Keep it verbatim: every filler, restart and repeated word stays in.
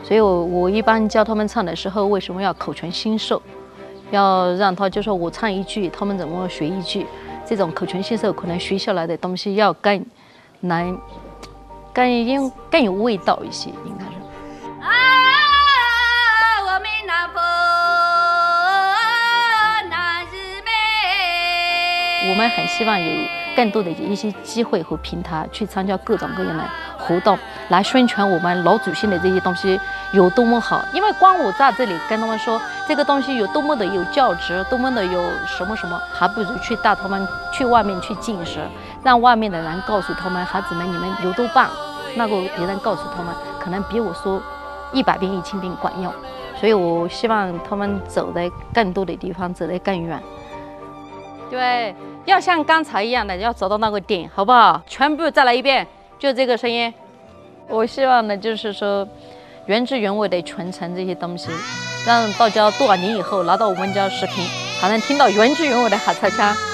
所以我我一般教他们唱的时候，为什么要口传心授？要让他就说我唱一句，他们怎么学一句？这种口传心授可能学下来的东西要更难、更应更有味道一些，应该是。啊，我们那婆那日美。我们很希望有更多的一些机会和平台去参加各种各样的活动，来宣传我们老祖先的这些东西有多么好。因为光我在这里跟他们说这个东西有多么的有价值，多么的有什么什么，还不如去带他们去外面去进食，让外面的人告诉他们孩子们你们有多棒，那个别人告诉他们可能比我说一百遍一千遍管用。所以我希望他们走的更多的地方，走得更远。对，要像刚才一样的，要走到那个点，好不好？全部再来一遍，就这个声音。我希望呢，就是说原汁原味的传承这些东西，让大家多少年以后来到我们家视频，还能听到原汁原味的海菜腔。